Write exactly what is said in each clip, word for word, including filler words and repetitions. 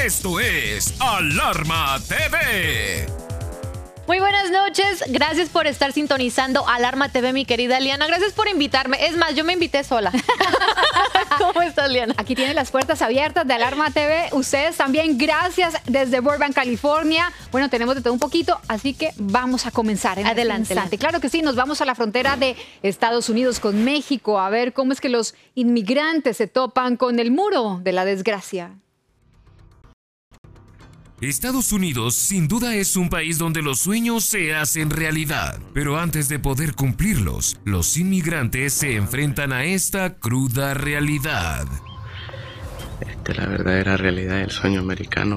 Esto es Alarma T V. Muy buenas noches, gracias por estar sintonizando Alarma T V, mi querida Liana. Gracias por invitarme. Es más, yo me invité sola. ¿Cómo estás, Liana? Aquí tienen las puertas abiertas de Alarma T V. Ustedes también, gracias desde Burbank, California. Bueno, tenemos de todo un poquito, así que vamos a comenzar en Adelante. este instante. Claro que sí, nos vamos a la frontera de Estados Unidos con México a ver cómo es que los inmigrantes se topan con el muro de la desgracia. Estados Unidos sin duda es un país donde los sueños se hacen realidad, pero antes de poder cumplirlos, los inmigrantes se enfrentan a esta cruda realidad. Esta es la verdadera realidad del sueño americano.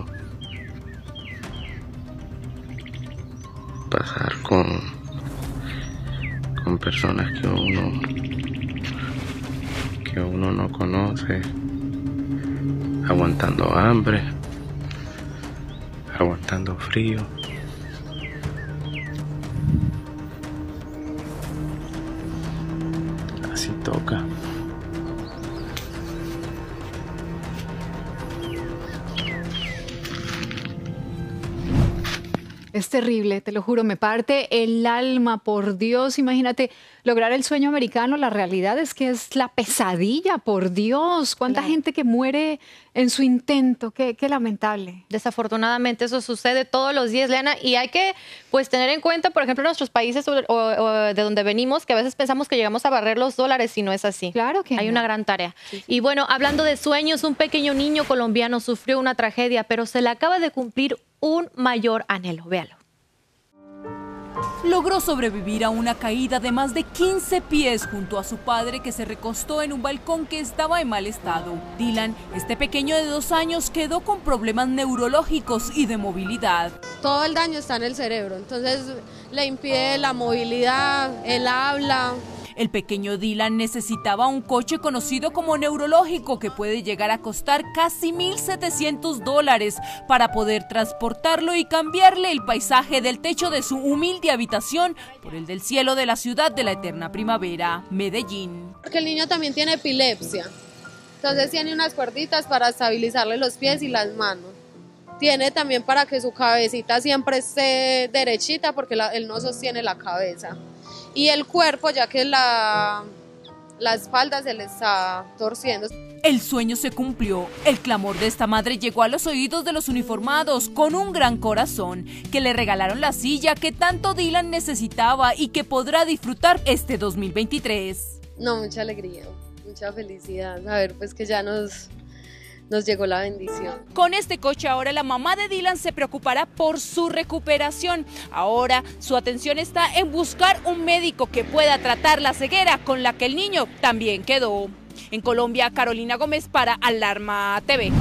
Pasar con, con personas que uno, que uno no conoce, aguantando hambre, aguantando frío. Así toca. Es terrible, te lo juro, me parte el alma, por Dios. Imagínate, lograr el sueño americano, la realidad es que es la pesadilla, por Dios. Cuánta Claro. gente que muere en su intento, qué, qué lamentable. Desafortunadamente eso sucede todos los días, Liana, y hay que pues tener en cuenta, por ejemplo, nuestros países o, o, o de donde venimos, que a veces pensamos que llegamos a barrer los dólares y no es así. Claro que Hay no. una gran tarea. Sí, sí. Y bueno, hablando de sueños, un pequeño niño colombiano sufrió una tragedia, pero se le acaba de cumplir un mayor anhelo. Véalo. Logró sobrevivir a una caída de más de quince pies junto a su padre, que se recostó en un balcón que estaba en mal estado. Dylan, este pequeño de dos años, quedó con problemas neurológicos y de movilidad. Todo el daño está en el cerebro, entonces le impide la movilidad, el habla. El pequeño Dylan necesitaba un coche conocido como neurológico, que puede llegar a costar casi mil setecientos dólares para poder transportarlo y cambiarle el paisaje del techo de su humilde habitación por el del cielo de la ciudad de la eterna primavera, Medellín. Porque el niño también tiene epilepsia, entonces tiene unas cuerditas para estabilizarle los pies y las manos. Tiene también para que su cabecita siempre esté derechita, porque la, él no sostiene la cabeza. Y el cuerpo, ya que la, la espalda se le está torciendo. El sueño se cumplió. El clamor de esta madre llegó a los oídos de los uniformados con un gran corazón, que le regalaron la silla que tanto Dylan necesitaba y que podrá disfrutar este dos mil veintitrés. No, mucha alegría, mucha felicidad. A ver, pues que ya nos, nos llegó la bendición. Con este coche ahora la mamá de Dylan se preocupará por su recuperación. Ahora su atención está en buscar un médico que pueda tratar la ceguera con la que el niño también quedó. En Colombia, Carolina Gómez para Alarma T V.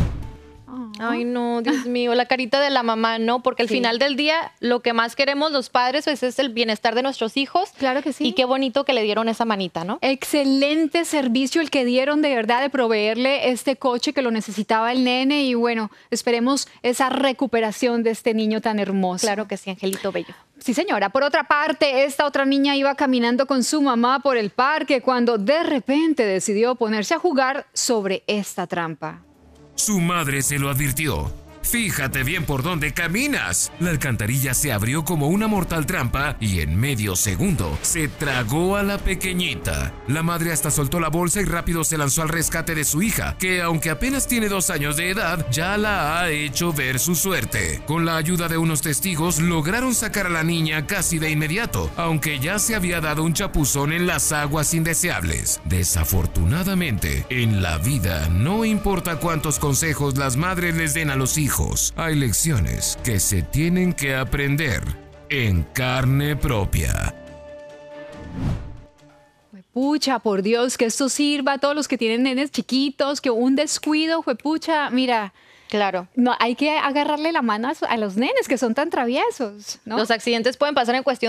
Ay, no, Dios mío, la carita de la mamá, ¿no? Porque al Sí. final del día, lo que más queremos los padres pues, es el bienestar de nuestros hijos. Claro que sí. Y qué bonito que le dieron esa manita, ¿no? Excelente servicio el que dieron, de verdad, de proveerle este coche que lo necesitaba el nene, y bueno, esperemos esa recuperación de este niño tan hermoso. Claro que sí, Angelito Bello. Sí, señora. Por otra parte, esta otra niña iba caminando con su mamá por el parque cuando de repente decidió ponerse a jugar sobre esta trampa. Su madre se lo advirtió. Fíjate bien por dónde caminas. La alcantarilla se abrió como una mortal trampa y en medio segundo se tragó a la pequeñita. La madre hasta soltó la bolsa y rápido se lanzó al rescate de su hija, que aunque apenas tiene dos años de edad, ya la ha hecho ver su suerte. Con la ayuda de unos testigos lograron sacar a la niña casi de inmediato, aunque ya se había dado un chapuzón en las aguas indeseables. Desafortunadamente, en la vida no importa cuántos consejos las madres les den a los hijos, hay lecciones que se tienen que aprender en carne propia. Juepucha, por Dios, que esto sirva a todos los que tienen nenes chiquitos, que un descuido, juepucha, mira, Claro. no hay que agarrarle la mano a, a los nenes que son tan traviesos, ¿no? Los accidentes pueden pasar en cuestión